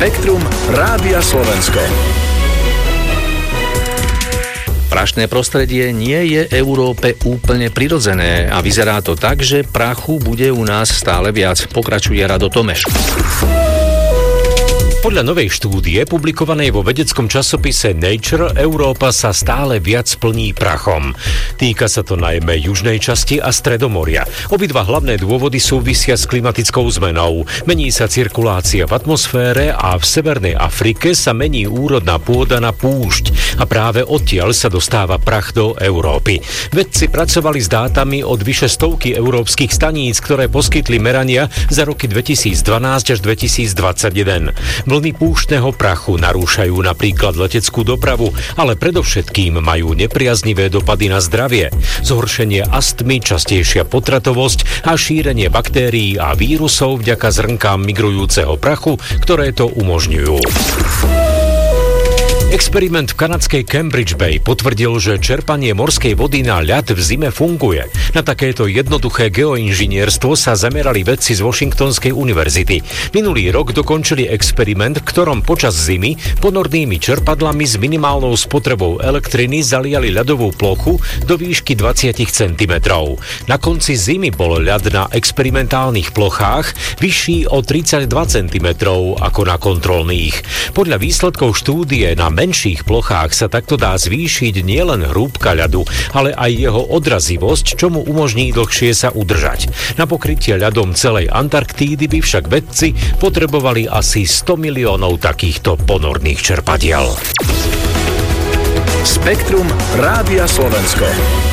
Spektrum Rádia Slovensko. Prašné prostredie nie je Európe úplne prirodzené a vyzerá to tak, že prachu bude u nás stále viac. Pokračuje Rado Tomeš. Podľa novej štúdie, publikovanej vo vedeckom časopise Nature, Európa sa stále viac plní prachom. Týka sa to najmä južnej časti a Stredomoria. Obidva hlavné dôvody súvisia s klimatickou zmenou. Mení sa cirkulácia v atmosfére a v severnej Afrike sa mení úrodná pôda na púšť a práve odtiaľ sa dostáva prach do Európy. Vedci pracovali s dátami od vyše stovky európskych staníc, ktoré poskytli merania za roky 2012 až 2021. Vlny púštneho prachu narúšajú napríklad leteckú dopravu, ale predovšetkým majú nepriaznivé dopady na zdravie. Zhoršenie astmy, častejšia potratovosť a šírenie baktérií a vírusov vďaka zrnkám migrujúceho prachu, ktoré to umožňujú. Experiment v kanadskej Cambridge Bay potvrdil, že čerpanie morskej vody na ľad v zime funguje. Na takéto jednoduché geoinžinierstvo sa zamerali vedci z Washingtonskej univerzity. Minulý rok dokončili experiment, v ktorom počas zimy ponornými čerpadlami s minimálnou spotrebou elektriny zaliali ľadovú plochu do výšky 20 cm. Na konci zimy bol ľad na experimentálnych plochách vyšší o 32 cm ako na kontrolných. Podľa výsledkov štúdie na menších plochách sa takto dá zvýšiť nielen hrúbka ľadu, ale aj jeho odrazivosť, čo mu umožní dlhšie sa udržať. Na pokrytie ľadom celej Antarktídy by však vedci potrebovali asi 100 miliónov takýchto ponorných čerpadiel. Spektrum Rádia Slovensko.